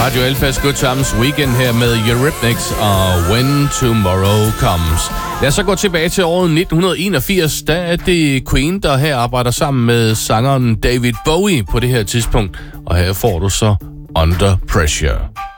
Radio Alphas Good Times Weekend her med Eurythmics og When Tomorrow Comes. Lad os så gå tilbage til året 1981. Der er det Queen, der her arbejder sammen med sangeren David Bowie på det her tidspunkt. Og her får du så Under Pressure.